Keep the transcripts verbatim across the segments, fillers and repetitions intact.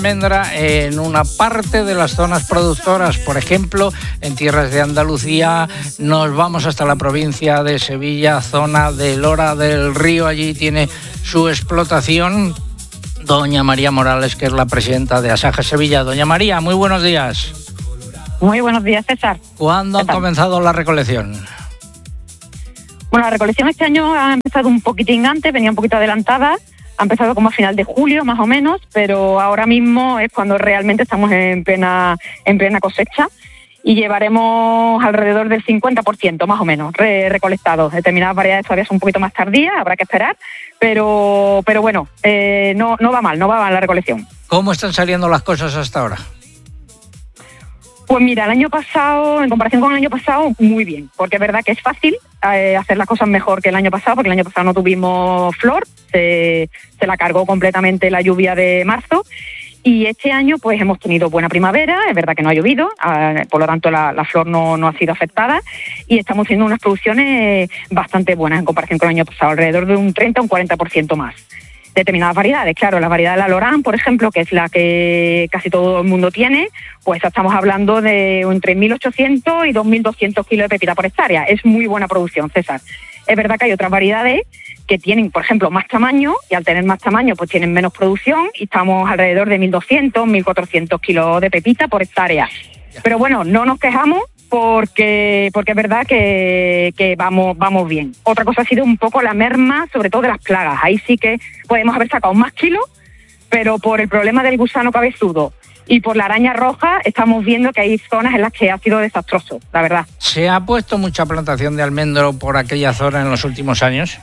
almendra en una parte de las zonas productoras, por ejemplo, en tierras de Andalucía. Nos vamos hasta la provincia de Sevilla, zona de Lora del Río. Allí tiene su explotación doña María Morales, que es la presidenta de Asaja Sevilla. Doña María, muy buenos días. Muy buenos días, César. ¿Cuándo ha comenzado la recolección? Bueno, la recolección este año ha empezado un poquitín antes, venía un poquito adelantada. Ha empezado como a final de julio, más o menos, pero ahora mismo es cuando realmente estamos en plena, en plena cosecha y llevaremos alrededor del cincuenta por ciento, más o menos, re recolectados. Determinadas variedades todavía son un poquito más tardías, habrá que esperar, pero, pero bueno, eh, no, no va mal, no va mal la recolección. ¿Cómo están saliendo las cosas hasta ahora? Pues mira, el año pasado, en comparación con el año pasado, muy bien, porque es verdad que es fácil eh, hacer las cosas mejor que el año pasado, porque el año pasado no tuvimos flor, se, se la cargó completamente la lluvia de marzo, y este año pues hemos tenido buena primavera, es verdad que no ha llovido, eh, por lo tanto la, la flor no, no ha sido afectada, y estamos haciendo unas producciones bastante buenas en comparación con el año pasado, alrededor de un treinta a un cuarenta por ciento más. Determinadas variedades, claro, la variedad de la Lorán, por ejemplo, que es la que casi todo el mundo tiene, pues estamos hablando de entre mil ochocientos y dos mil doscientos kilos de pepita por hectárea. Es muy buena producción, César. Es verdad que hay otras variedades que tienen, por ejemplo, más tamaño, y al tener más tamaño pues tienen menos producción, y estamos alrededor de mil doscientos, mil cuatrocientos kilos de pepita por hectárea. Pero bueno, no nos quejamos, porque porque es verdad que, que vamos vamos bien. Otra cosa ha sido un poco la merma, sobre todo de las plagas. Ahí sí que podemos haber sacado más kilos, pero por el problema del gusano cabezudo y por la araña roja estamos viendo que hay zonas en las que ha sido desastroso, la verdad. ¿Se ha puesto mucha plantación de almendro por aquella zona en los últimos años?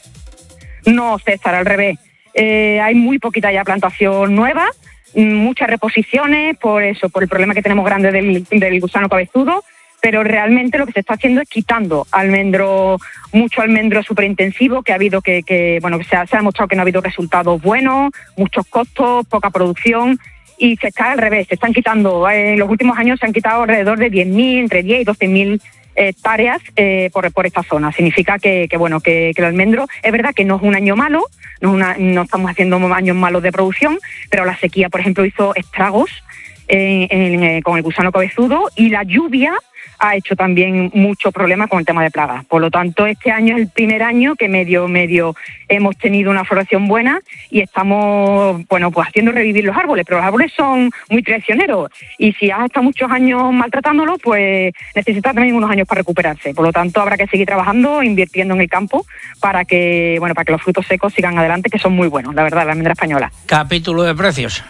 No, César, al revés. Eh, hay muy poquita ya plantación nueva, muchas reposiciones por eso, por el problema que tenemos grande del, del gusano cabezudo. Pero realmente lo que se está haciendo es quitando almendro, mucho almendro superintensivo, que ha habido que, que bueno, que se ha, se ha demostrado que no ha habido resultados buenos, muchos costos, poca producción, y se está al revés, se están quitando, en los últimos años se han quitado alrededor de diez mil, entre diez y doce mil hectáreas eh, por, por esta zona. Significa que, que bueno, que, que el almendro, es verdad que no es un año malo, no, es una, no estamos haciendo años malos de producción, pero la sequía, por ejemplo, hizo estragos en, en, en, con el gusano cabezudo, y la lluvia ha hecho también mucho problema con el tema de plagas. Por lo tanto, este año es el primer año que medio medio hemos tenido una floración buena y estamos, bueno, pues haciendo revivir los árboles, pero los árboles son muy traicioneros y si has estado muchos años maltratándolos, pues necesitas también unos años para recuperarse. Por lo tanto, habrá que seguir trabajando, invirtiendo en el campo para que, bueno, para que los frutos secos sigan adelante, que son muy buenos, la verdad, la almendra española. Capítulo de precios.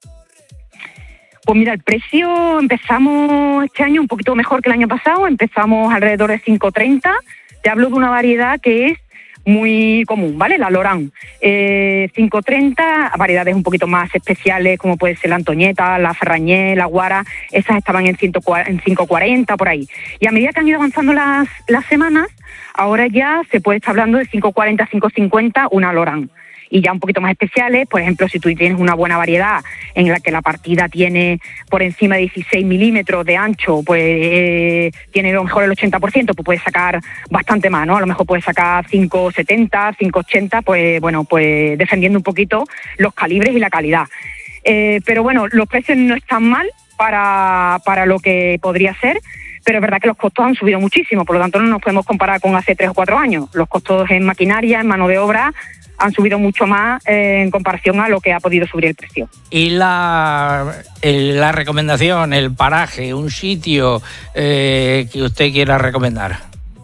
Pues mira, el precio empezamos este año un poquito mejor que el año pasado, empezamos alrededor de cinco treinta. Te hablo de una variedad que es muy común, ¿vale? La Lorán. Eh, cinco treinta, variedades un poquito más especiales como puede ser la Antoñeta, la Ferrañé, la Guara, esas estaban en cinco cuarenta, por ahí. Y a medida que han ido avanzando las, las semanas, ahora ya se puede estar hablando de cinco cuarenta, cinco cincuenta una Lorán. Y ya un poquito más especiales, por ejemplo, si tú tienes una buena variedad en la que la partida tiene por encima de dieciséis milímetros de ancho, pues eh, tiene a lo mejor el ochenta por ciento, pues puedes sacar bastante más, ¿no? A lo mejor puedes sacar cinco setenta, cinco ochenta, pues bueno, pues defendiendo un poquito los calibres y la calidad. Eh, pero bueno, los precios no están mal para, para lo que podría ser, pero es verdad que los costos han subido muchísimo, por lo tanto no nos podemos comparar con hace tres o cuatro años. Los costos en maquinaria, en mano de obra, han subido mucho más eh, en comparación a lo que ha podido subir el precio. Y la, el, la recomendación, el paraje, un sitio eh, que usted quiera recomendar.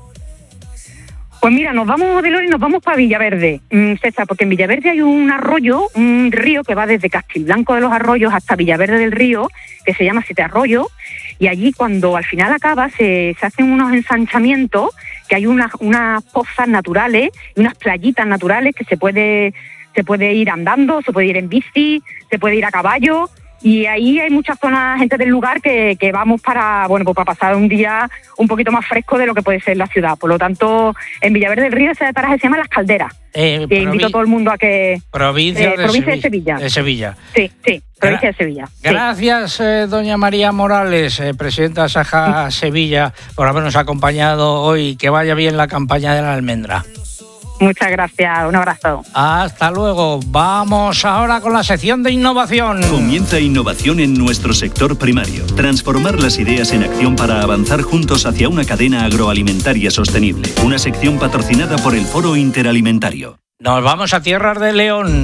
Pues mira, nos vamos de Lora y nos vamos para Villaverde, mm, César, porque en Villaverde hay un arroyo, un río que va desde Castilblanco de los Arroyos hasta Villaverde del Río, que se llama Siete Arroyos, y allí cuando al final acaba se, se hacen unos ensanchamientos, que hay unas, unas pozas naturales y unas playitas naturales que se puede, se puede ir andando, se puede ir en bici, se puede ir a caballo, y ahí hay muchas zonas, gente del lugar que, que vamos para, bueno, pues para pasar un día un poquito más fresco de lo que puede ser la ciudad. Por lo tanto, en Villaverde del Río ese paraje se llama Las Calderas. Eh, que invito a todo el mundo a que... Provincia, eh, de, provincia Sevilla, de Sevilla. De Sevilla. Sí, sí, provincia Gra- de Sevilla. Gracias, sí. eh, doña María Morales, eh, presidenta de Asaja Sevilla, por habernos acompañado hoy. Que vaya bien la campaña de la almendra. Muchas gracias, un abrazo. Hasta luego. Vamos ahora con la sección de innovación. Comienza innovación en nuestro sector primario. Transformar las ideas en acción para avanzar juntos hacia una cadena agroalimentaria sostenible. Una sección patrocinada por el Foro Interalimentario. Nos vamos a Tierras de León.